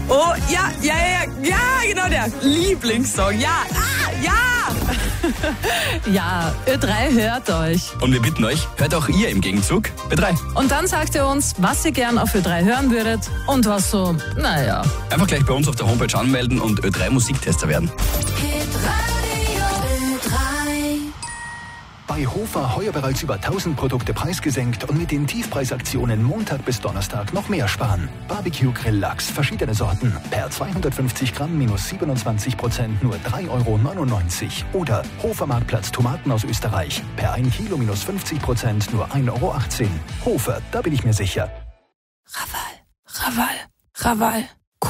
Oh, ja, genau der Lieblingssong. Ja, Ja, Ö3 hört euch. Und wir bitten euch, hört auch ihr im Gegenzug Ö3. Und dann sagt ihr uns, was ihr gern auf Ö3 hören würdet und was so, naja. Einfach gleich bei uns auf der Homepage anmelden und Ö3 Musiktester werden. Bei Hofer heuer bereits über 1000 Produkte preisgesenkt und mit den Tiefpreisaktionen Montag bis Donnerstag noch mehr sparen. Barbecue Grill Lachs, verschiedene Sorten. Per 250 Gramm minus 27% nur 3,99 € Oder Hofer Marktplatz Tomaten aus Österreich. Per 1 Kilo minus 50% nur 1,18 €. Hofer, da bin ich mir sicher. Raval.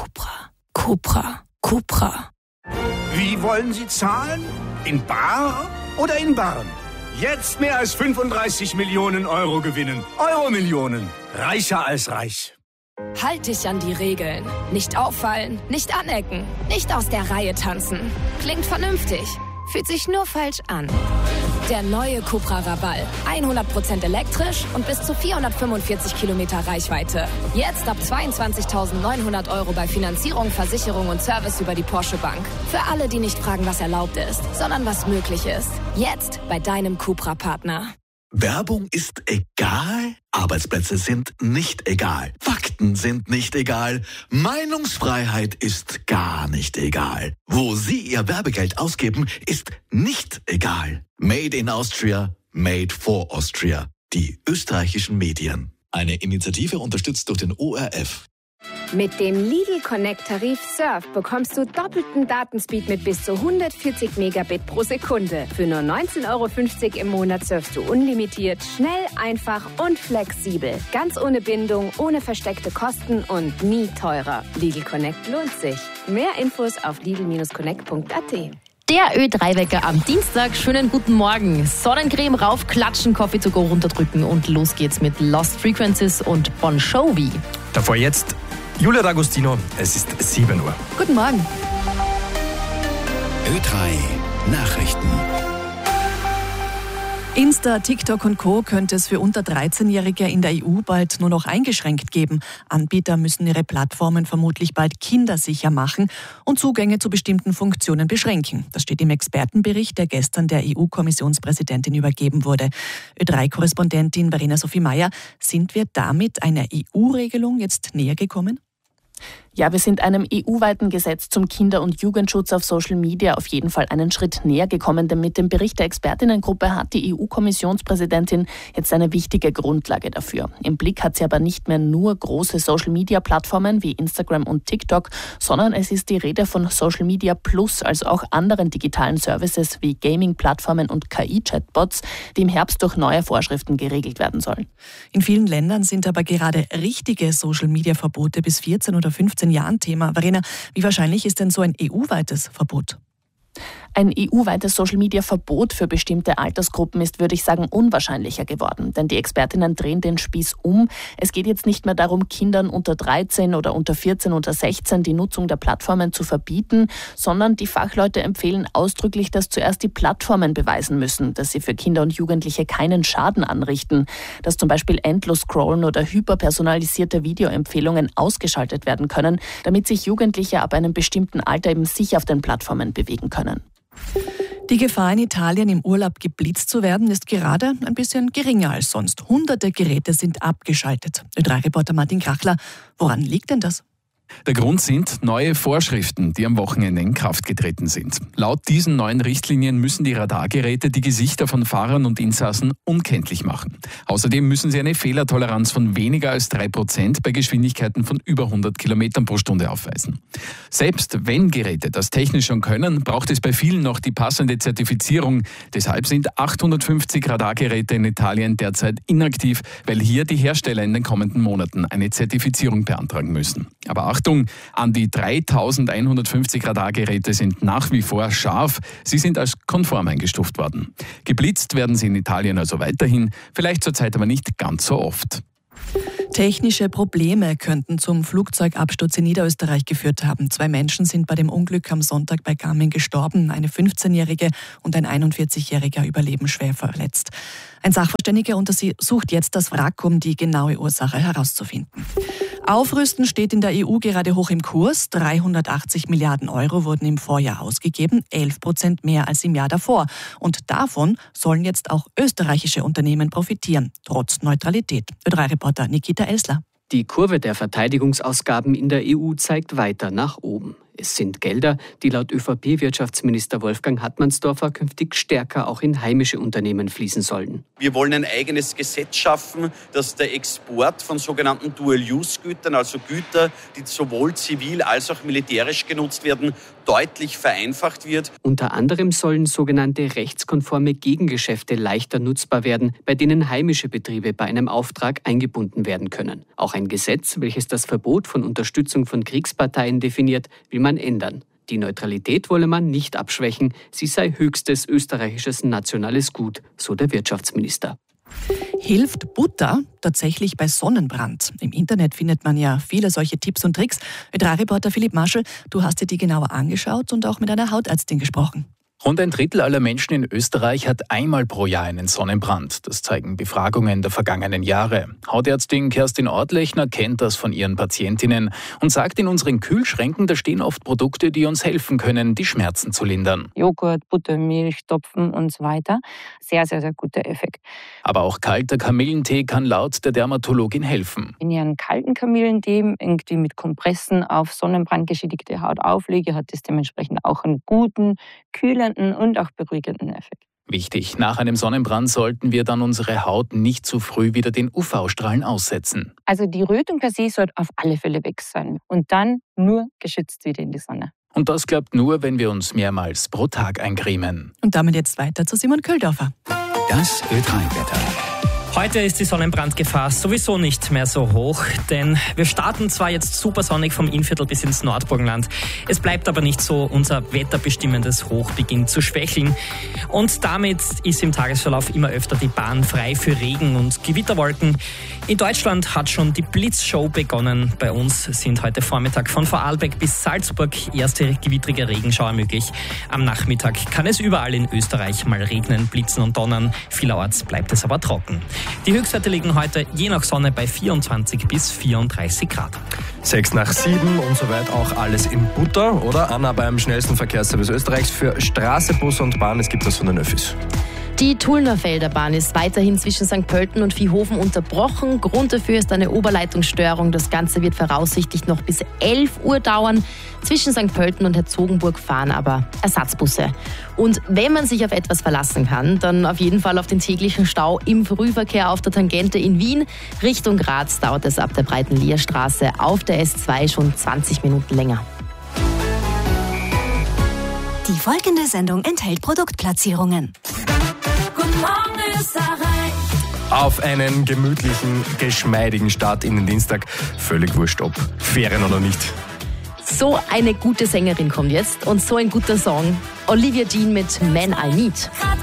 Cupra. Wie wollen Sie zahlen? In bar oder in Barren? Jetzt mehr als 35 Millionen Euro gewinnen. Euro-Millionen. Reicher als reich. Halt dich an die Regeln. Nicht auffallen, nicht anecken, nicht aus der Reihe tanzen. Klingt vernünftig, fühlt sich nur falsch an. Der neue Cupra Raval. 100% elektrisch und bis zu 445 Kilometer Reichweite. Jetzt ab 22.900 € bei Finanzierung, Versicherung und Service über die Porsche Bank. Für alle, die nicht fragen, was erlaubt ist, sondern was möglich ist. Jetzt bei deinem Cupra-Partner. Werbung ist egal, Arbeitsplätze sind nicht egal, Fakten sind nicht egal, Meinungsfreiheit ist gar nicht egal. Wo Sie Ihr Werbegeld ausgeben, ist nicht egal. Made in Austria, made for Austria. Die österreichischen Medien. Eine Initiative unterstützt durch den ORF. Mit dem Lidl Connect Tarif Surf bekommst du doppelten Datenspeed mit bis zu 140 Megabit pro Sekunde. Für nur 19,50 € im Monat surfst du unlimitiert, schnell, einfach und flexibel. Ganz ohne Bindung, ohne versteckte Kosten und nie teurer. Lidl Connect lohnt sich. Mehr Infos auf lidl-connect.at. Der Ö3-Wecker am Dienstag. Schönen guten Morgen. Sonnencreme raufklatschen, Coffee to go runterdrücken und los geht's mit Lost Frequencies und Bon Jovi. Davor jetzt Julia D'Agostino. Es ist 7 Uhr. Guten Morgen. Ö3 Nachrichten. Insta, TikTok und Co. könnte es für unter 13-Jährige in der EU bald nur noch eingeschränkt geben. Anbieter müssen ihre Plattformen vermutlich bald kindersicher machen und Zugänge zu bestimmten Funktionen beschränken. Das steht im Expertenbericht, der gestern der EU-Kommissionspräsidentin übergeben wurde. Ö3-Korrespondentin Verena Sophie Meyer, sind wir damit einer EU-Regelung jetzt näher gekommen? Ja, wir sind einem EU-weiten Gesetz zum Kinder- und Jugendschutz auf Social Media auf jeden Fall einen Schritt näher gekommen, denn mit dem Bericht der Expertinnengruppe hat die EU-Kommissionspräsidentin jetzt eine wichtige Grundlage dafür. Im Blick hat sie aber nicht mehr nur große Social-Media-Plattformen wie Instagram und TikTok, sondern es ist die Rede von Social Media Plus, also auch anderen digitalen Services wie Gaming-Plattformen und KI-Chatbots, die im Herbst durch neue Vorschriften geregelt werden sollen. In vielen Ländern sind aber gerade richtige Social-Media-Verbote bis 14 oder 15 Jahren Thema. Verena, wie wahrscheinlich ist denn so ein EU-weites Verbot? Ein EU-weites Social-Media-Verbot für bestimmte Altersgruppen ist, würde ich sagen, unwahrscheinlicher geworden. Denn die Expertinnen drehen den Spieß um. Es geht jetzt nicht mehr darum, Kindern unter 13 oder unter 14, unter 16 die Nutzung der Plattformen zu verbieten, sondern die Fachleute empfehlen ausdrücklich, dass zuerst die Plattformen beweisen müssen, dass sie für Kinder und Jugendliche keinen Schaden anrichten, dass zum Beispiel Endlos-Scrollen oder hyperpersonalisierte Videoempfehlungen ausgeschaltet werden können, damit sich Jugendliche ab einem bestimmten Alter eben sicher auf den Plattformen bewegen können. Die Gefahr, in Italien im Urlaub geblitzt zu werden, ist gerade ein bisschen geringer als sonst. Hunderte Geräte sind abgeschaltet. Ö3-Reporter Martin Krachler, woran liegt denn das? Der Grund sind neue Vorschriften, die am Wochenende in Kraft getreten sind. Laut diesen neuen Richtlinien müssen die Radargeräte die Gesichter von Fahrern und Insassen unkenntlich machen. Außerdem müssen sie eine Fehlertoleranz von weniger als 3% bei Geschwindigkeiten von über 100 Kilometern pro Stunde aufweisen. Selbst wenn Geräte das technisch schon können, braucht es bei vielen noch die passende Zertifizierung. Deshalb sind 850 Radargeräte in Italien derzeit inaktiv, weil hier die Hersteller in den kommenden Monaten eine Zertifizierung beantragen müssen. Aber Achtung, an die 3150 Radargeräte sind nach wie vor scharf. Sie sind als konform eingestuft worden. Geblitzt werden sie in Italien also weiterhin, vielleicht zurzeit aber nicht ganz so oft. Technische Probleme könnten zum Flugzeugabsturz in Niederösterreich geführt haben. 2 Menschen sind bei dem Unglück am Sonntag bei Garmin gestorben. Eine 15-Jährige und ein 41-Jähriger überleben schwer verletzt. Ein Sachverständiger untersucht jetzt das Wrack, um die genaue Ursache herauszufinden. Aufrüsten steht in der EU gerade hoch im Kurs. 380 Milliarden Euro wurden im Vorjahr ausgegeben, 11% mehr als im Jahr davor. Und davon sollen jetzt auch österreichische Unternehmen profitieren, trotz Neutralität. Ö3-Reporter Nikita Elsler. Die Kurve der Verteidigungsausgaben in der EU zeigt weiter nach oben. Es sind Gelder, die laut ÖVP-Wirtschaftsminister Wolfgang Hartmannsdorfer künftig stärker auch in heimische Unternehmen fließen sollen. Wir wollen ein eigenes Gesetz schaffen, dass der Export von sogenannten Dual-Use-Gütern, also Güter, die sowohl zivil als auch militärisch genutzt werden, deutlich vereinfacht wird. Unter anderem sollen sogenannte rechtskonforme Gegengeschäfte leichter nutzbar werden, bei denen heimische Betriebe bei einem Auftrag eingebunden werden können. Auch ein Gesetz, welches das Verbot von Unterstützung von Kriegsparteien definiert, will man ändern. Die Neutralität wolle man nicht abschwächen, sie sei höchstes österreichisches nationales Gut, so der Wirtschaftsminister. Hilft Butter tatsächlich bei Sonnenbrand? Im Internet findet man ja viele solche Tipps und Tricks. Ö3-Reporter Philipp Marschall, du hast dir die genauer angeschaut und auch mit einer Hautärztin gesprochen. Rund 1/3 aller Menschen in Österreich hat einmal pro Jahr einen Sonnenbrand. Das zeigen Befragungen der vergangenen Jahre. Hautärztin Kerstin Ortlechner kennt das von ihren Patientinnen und sagt, in unseren Kühlschränken, da stehen oft Produkte, die uns helfen können, die Schmerzen zu lindern. Joghurt, Butter, Milch, Topfen und so weiter. Sehr, sehr, sehr guter Effekt. Aber auch kalter Kamillentee kann laut der Dermatologin helfen. Wenn ich einen kalten Kamillentee irgendwie mit Kompressen auf sonnenbrandgeschädigte Haut auflege, hat das dementsprechend auch einen guten, kühlenden und auch beruhigenden Effekt. Wichtig, nach einem Sonnenbrand sollten wir dann unsere Haut nicht zu früh wieder den UV-Strahlen aussetzen. Also die Rötung per se sollte auf alle Fälle weg sein und dann nur geschützt wieder in die Sonne. Und das klappt nur, wenn wir uns mehrmals pro Tag eincremen. Und damit jetzt weiter zu Simon Köhldorfer. Das Ö3-Wetter. Heute ist die Sonnenbrandgefahr sowieso nicht mehr so hoch, denn wir starten zwar jetzt supersonnig vom Innviertel bis ins Nordburgenland. Es bleibt aber nicht so, unser wetterbestimmendes Hoch beginnt zu schwächeln. Und damit ist im Tagesverlauf immer öfter die Bahn frei für Regen und Gewitterwolken. In Deutschland hat schon die Blitzshow begonnen. Bei uns sind heute Vormittag von Vorarlberg bis Salzburg erste gewittrige Regenschauer möglich. Am Nachmittag kann es überall in Österreich mal regnen, blitzen und donnern. Vielerorts bleibt es aber trocken. Die Höchstwerte liegen heute je nach Sonne bei 24 bis 34 Grad. 6 nach 7 und soweit auch alles in Butter, oder? Anna, beim schnellsten Verkehrsservice Österreichs für Straße, Bus und Bahn. Es gibt das von den Öffis. Die Tullnerfelder Bahn ist weiterhin zwischen St. Pölten und Viehofen unterbrochen. Grund dafür ist eine Oberleitungsstörung. Das Ganze wird voraussichtlich noch bis 11 Uhr dauern. Zwischen St. Pölten und Herzogenburg fahren aber Ersatzbusse. Und wenn man sich auf etwas verlassen kann, dann auf jeden Fall auf den täglichen Stau im Frühverkehr auf der Tangente in Wien. Richtung Graz dauert es ab der Breiten Lierstraße auf der S2 schon 20 Minuten länger. Die folgende Sendung enthält Produktplatzierungen. Guten Morgen, Österreich. Auf einen gemütlichen, geschmeidigen Start in den Dienstag. Völlig wurscht, ob Ferien oder nicht. So eine gute Sängerin kommt jetzt und so ein guter Song. Olivia Dean mit Man I Need.